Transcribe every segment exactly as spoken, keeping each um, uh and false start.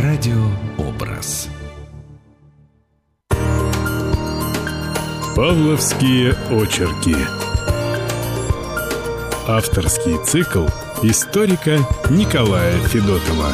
Радиообраз. Павловские очерки. Авторский цикл историка Николая Федотова.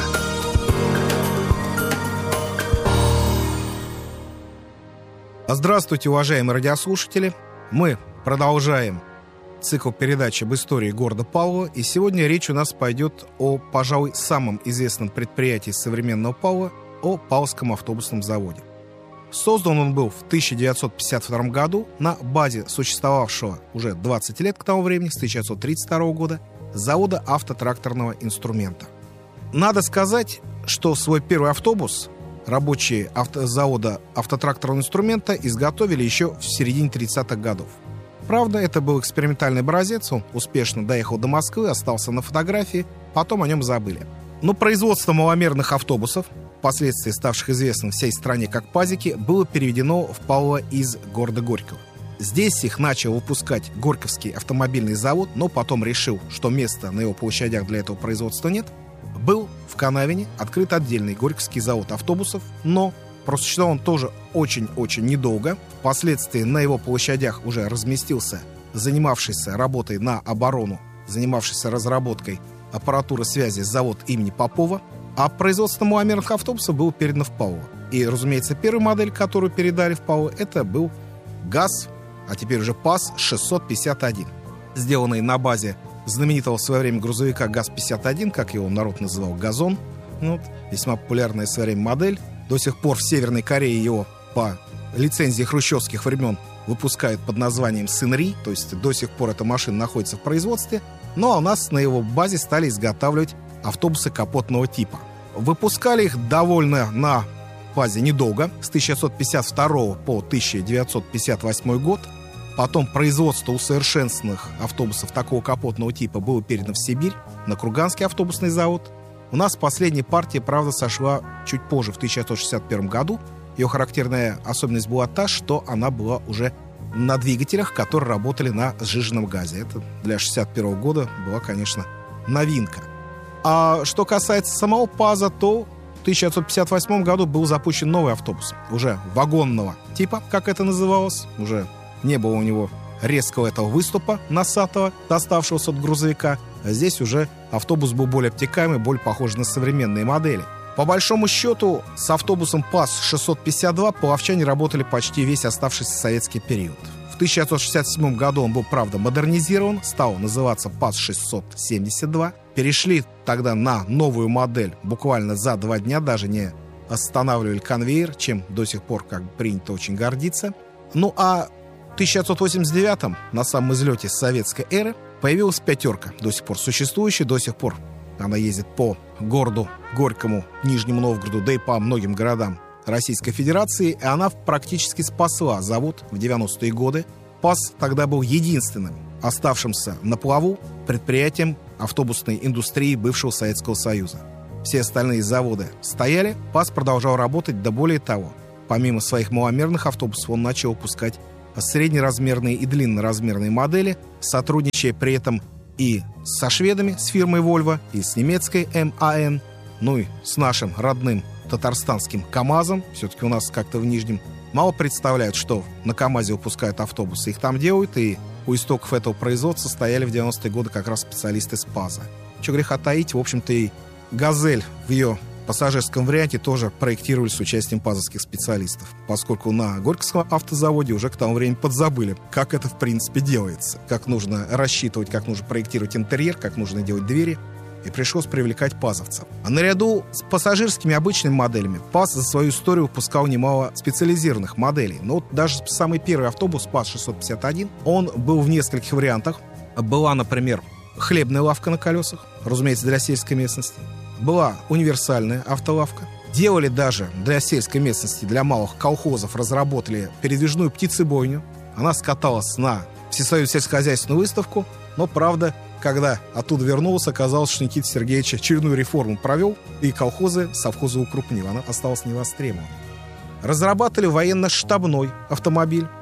Здравствуйте, уважаемые радиослушатели. Мы продолжаем цикл передач об истории города Павлова. И сегодня речь у нас пойдет о, пожалуй, самом известном предприятии современного Павлова, о Павловском автобусном заводе. Создан он был в тысяча девятьсот пятьдесят втором году на базе существовавшего уже двадцать лет к тому времени, с тысяча девятьсот тридцать второго года, завода автотракторного инструмента. Надо сказать, что свой первый автобус рабочие авто- завода автотракторного инструмента изготовили еще в середине тридцатых годов. Правда, это был экспериментальный образец, он успешно доехал до Москвы, остался на фотографии, потом о нем забыли. Но производство маломерных автобусов, впоследствии ставших известным всей стране как пазики, было переведено в Павлово из города Горького. Здесь их начал выпускать Горьковский автомобильный завод, но потом решил, что места на его площадях для этого производства нет. Был в Канавине открыт отдельный Горьковский завод автобусов, но просуществовал он тоже очень-очень недолго. Впоследствии на его площадях уже разместился занимавшийся работой на оборону, занимавшийся разработкой аппаратуры связи завод имени Попова, а производство маломерных автобусов было передано в Павлово. И, разумеется, первая модель, которую передали в Павлово, это был ГАЗ, а теперь уже ПАЗ шестьсот пятьдесят один, сделанный на базе знаменитого в свое время грузовика ГАЗ пятьдесят один, как его народ называл, «Газон». Ну, вот, весьма популярная в свое время модель. До сих пор в Северной Корее его по лицензии хрущевских времен выпускают под названием «Сынри», то есть до сих пор эта машина находится в производстве. Ну а у нас на его базе стали изготавливать автобусы капотного типа. Выпускали их довольно на базе недолго, с тысяча девятьсот пятьдесят второго по тысяча девятьсот пятьдесят восьмой год. Потом производство усовершенствованных автобусов такого капотного типа было передано в Сибирь, на Курганский автобусный завод. У нас последняя партия, правда, сошла чуть позже, в тысяча девятьсот шестьдесят первом году. Ее характерная особенность была та, что она была уже на двигателях, которые работали на сжиженном газе. Это для шестьдесят первого года была, конечно, новинка. А что касается самого ПАЗа, то в тысяча девятьсот пятьдесят восьмом году был запущен новый автобус, уже вагонного типа, как это называлось. Уже не было у него резкого этого выступа носатого, доставшегося от грузовика. А здесь уже автобус был более обтекаемый, более похож на современные модели. По большому счету, с автобусом ПАЗ шестьсот пятьдесят два павловчане работали почти весь оставшийся советский период. В тысяча девятьсот шестьдесят седьмом году он был, правда, модернизирован, стал называться ПАЗ шестьсот семьдесят два. Перешли тогда на новую модель буквально за два дня, даже не останавливали конвейер, чем до сих пор, как принято, очень гордиться. Ну а в тысяча девятьсот восемьдесят девятом, на самом излете советской эры, появилась «пятерка», до сих пор существующая, до сих пор она ездит по городу Горькому, Нижнему Новгороду, да и по многим городам Российской Федерации, и она практически спасла завод в девяностые годы. ПАЗ тогда был единственным оставшимся на плаву предприятием автобусной индустрии бывшего Советского Союза. Все остальные заводы стояли, ПАЗ продолжал работать, да более того, помимо своих маломерных автобусов, он начал выпускать среднеразмерные и длинноразмерные модели, сотрудничая при этом и со шведами, с фирмой Volvo, и с немецкой эм а эн, ну и с нашим родным татарстанским КАМАЗом. Все-таки у нас как-то в Нижнем мало представляют, что на КАМАЗе выпускают автобусы. Их там делают, и у истоков этого производства стояли в девяностые годы как раз специалисты с ПАЗа. Чего греха таить, в общем-то, и «Газель» в ее пассажирском варианте тоже проектировали с участием пазовских специалистов, поскольку на Горьковском автозаводе уже к тому времени подзабыли, как это в принципе делается, как нужно рассчитывать, как нужно проектировать интерьер, как нужно делать двери, и пришлось привлекать пазовцев. А наряду с пассажирскими обычными моделями ПАЗ за свою историю выпускал немало специализированных моделей. Но вот даже самый первый автобус ПАЗ шестьсот пятьдесят один, он был в нескольких вариантах. Была, например, хлебная лавка на колесах, разумеется, для сельской местности. Была универсальная автолавка. Делали даже для сельской местности, для малых колхозов, разработали передвижную птицебойню. Она скаталась на Всесоюзную сельскохозяйственную выставку, но, правда, когда оттуда вернулся, оказалось, что Никита Сергеевич очередную реформу провел, и колхозы, совхозы укрупнил. Она осталась невостребованной. Разрабатывали военно-штабной автомобиль.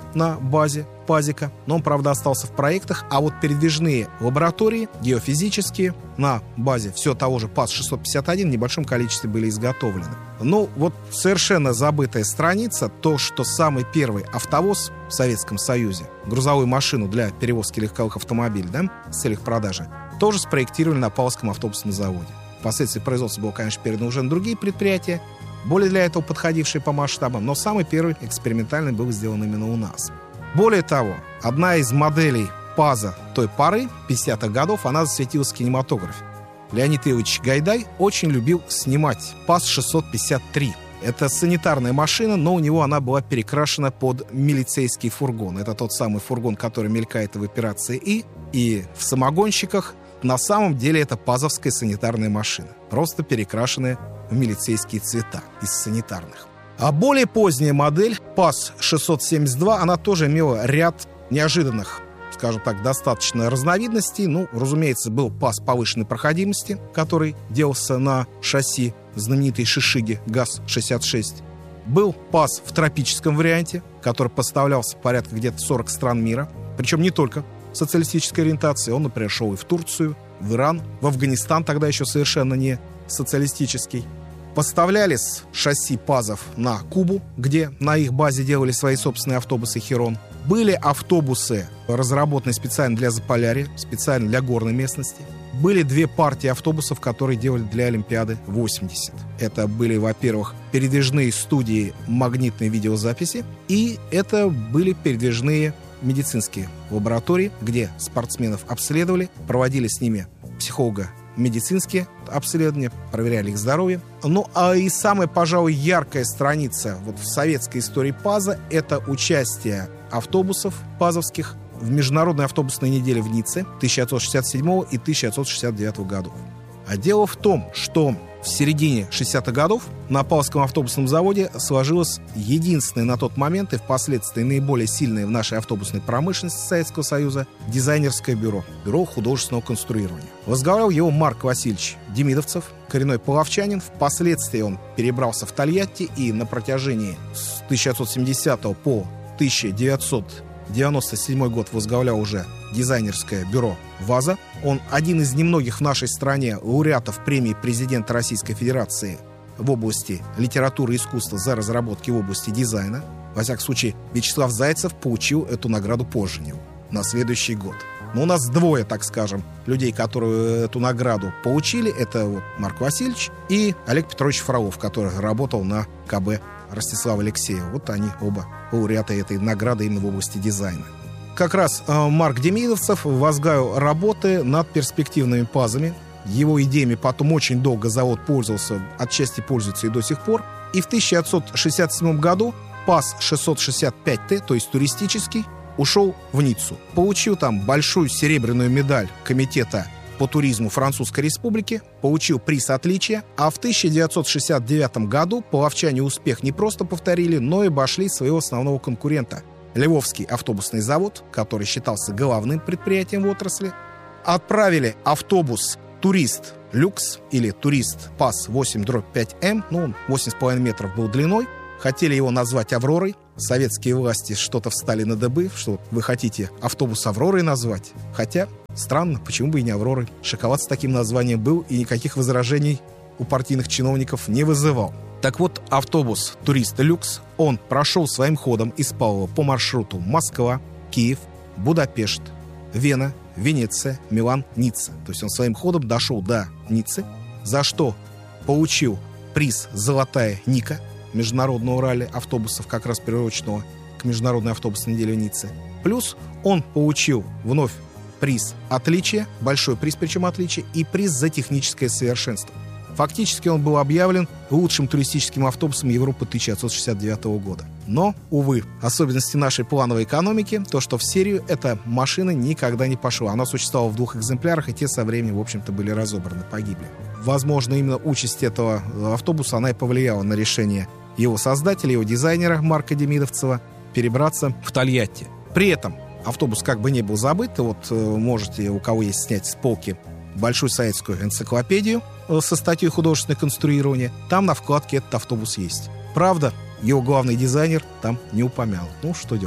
на базе ПАЗика, но он, правда, остался в проектах, а вот передвижные лаборатории, геофизические, на базе все того же ПАЗ шестьсот пятьдесят один в небольшом количестве были изготовлены. Ну, вот совершенно забытая страница, то, что самый первый автовоз в Советском Союзе, грузовую машину для перевозки легковых автомобилей, да, с целью их продажи, тоже спроектировали на Павловском автобусном заводе. Впоследствии производство было, конечно, передано уже на другие предприятия, более для этого подходившие по масштабам, но самый первый экспериментальный был сделан именно у нас. Более того, одна из моделей ПАЗа той поры, пятидесятых годов, она засветилась в кинематографе. Леонид Ильич Гайдай очень любил снимать ПАЗ шестьсот пятьдесят три. Это санитарная машина, но у него она была перекрашена под милицейский фургон. Это тот самый фургон, который мелькает в операции «И», и в «Самогонщиках». На самом деле это пазовская санитарная машина, просто перекрашенная в милицейские цвета из санитарных. А более поздняя модель, ПАЗ шестьсот семьдесят два, она тоже имела ряд неожиданных, скажем так, достаточно разновидностей. Ну, разумеется, был ПАЗ повышенной проходимости, который делался на шасси знаменитой Шишиги ГАЗ шестьдесят шесть. Был ПАЗ в тропическом варианте, который поставлялся в порядка где-то сорок стран мира, причем не только социалистической ориентации. Он, например, шел и в Турцию, в Иран, в Афганистан, тогда еще совершенно не социалистический. Поставлялись шасси ПАЗов на Кубу, где на их базе делали свои собственные автобусы «Херон». Были автобусы, разработанные специально для Заполярья, специально для горной местности. Были две партии автобусов, которые делали для Олимпиады восемьдесят. Это были, во-первых, передвижные студии магнитной видеозаписи, и это были передвижные медицинские лаборатории, где спортсменов обследовали, проводили с ними психолого-медицинские обследования, проверяли их здоровье. Ну, а и самая, пожалуй, яркая страница вот в советской истории ПАЗа — это участие автобусов пазовских в Международной автобусной неделе в Ницце тысяча девятьсот шестьдесят седьмого и тысяча девятьсот шестьдесят девятого годов. А дело в том, что в середине шестидесятых годов на Павловском автобусном заводе сложилось единственное на тот момент и впоследствии наиболее сильное в нашей автобусной промышленности Советского Союза дизайнерское бюро, бюро художественного конструирования. Возглавлял его Марк Васильевич Демидовцев, коренной половчанин. Впоследствии он перебрался в Тольятти и на протяжении с тысяча девятьсот семидесятого по тысяча девятьсот девяносто седьмой год возглавлял уже дизайнерское бюро ВАЗа. Он один из немногих в нашей стране лауреатов премии президента Российской Федерации в области литературы и искусства за разработки в области дизайна. Во всяком случае, Вячеслав Зайцев получил эту награду позже него, на следующий год. Но у нас двое, так скажем, людей, которые эту награду получили. Это вот Марк Васильевич и Олег Петрович Фролов, который работал на КБ Ростислава Алексеева. Вот они оба лауреаты этой награды именно в области дизайна. Как раз э, Марк Демидовцев возглавил работы над перспективными ПАЗами. Его идеями потом очень долго завод пользовался, отчасти пользуется и до сих пор. И в тысяча девятьсот шестьдесят седьмом году ПАЗ шестьсот шестьдесят пять Т, то есть туристический, ушел в Ниццу. Получил там большую серебряную медаль Комитета по туризму Французской Республики, получил приз отличия, а в тысяча девятьсот шестьдесят девятом году половчане успех не просто повторили, но и обошли своего основного конкурента — Львовский автобусный завод, который считался главным предприятием в отрасли. Отправили автобус «Турист Люкс» или «Турист ПАЗ восемь пять М», ну, он восемь с половиной метров был длиной. Хотели его назвать «Авророй». Советские власти что-то встали на дыбы, что вы хотите автобус «Авророй» назвать. Хотя, странно, почему бы и не «Авророй». Шоколад с таким названием был и никаких возражений у партийных чиновников не вызывал. Так вот, автобус «Турист Люкс», он прошел своим ходом из Павлова по маршруту Москва, Киев, Будапешт, Вена, Венеция, Милан, Ницца. То есть он своим ходом дошел до Ниццы, за что получил приз «Золотая Ника» международного ралли автобусов, как раз приуроченного к Международной автобусной неделе в Ницце. Плюс он получил вновь приз «Отличие», большой приз, причем «Отличие», и приз за техническое совершенство. Фактически он был объявлен лучшим туристическим автобусом Европы тысяча девятьсот шестьдесят девятого года. Но, увы, особенности нашей плановой экономики, то, что в серию эта машина никогда не пошла. Она существовала в двух экземплярах, и те со временем, в общем-то, были разобраны, погибли. Возможно, именно участь этого автобуса, она и повлияла на решение его создателя, его дизайнера Марка Демидовцева перебраться в Тольятти. При этом автобус как бы не был забыт. Вот можете, у кого есть, снять с полки большую советскую энциклопедию со статьей художественное конструирование. Там на вкладке этот автобус есть. Правда, его главный дизайнер там не упомянут. Ну, что делать?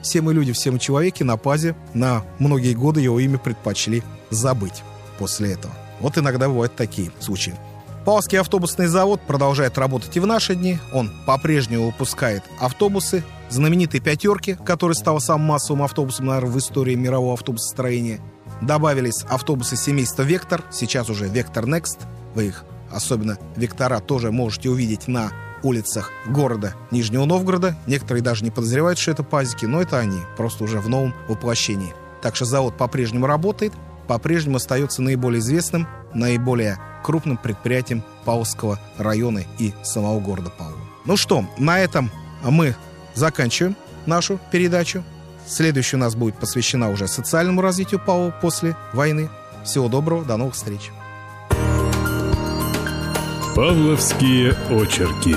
все мы люди, все мы человеки, на ПАЗе на многие годы его имя предпочли забыть после этого. Вот иногда бывают такие случаи. Павловский автобусный завод продолжает работать и в наши дни. Он по-прежнему выпускает автобусы знаменитой «пятерки», которая стала самым массовым автобусом, наверное, в истории мирового автобусостроения. Добавились автобусы семейства «Вектор», сейчас уже «Вектор Next». Вы их, особенно «Вектора», тоже можете увидеть на улицах города Нижнего Новгорода. Некоторые даже не подозревают, что это пазики, но это они, просто уже в новом воплощении. Так что завод по-прежнему работает, по-прежнему остается наиболее известным, наиболее крупным предприятием Павловского района и самого города Павлова. Ну что, на этом мы заканчиваем нашу передачу. Следующая у нас будет посвящена уже социальному развитию Павлова после войны. Всего доброго, до новых встреч. Павловские очерки.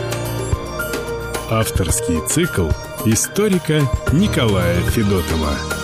Авторский цикл историка Николая Федотова.